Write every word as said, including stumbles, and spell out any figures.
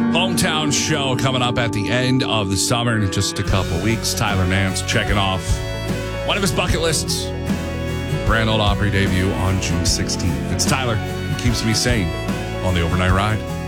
Hometown show coming up at the end of the summer in just a couple weeks. Tyler Nance checking off one of his bucket lists. Grand Ole Opry debut on June sixteenth. It's Tyler. He keeps me sane on the overnight ride.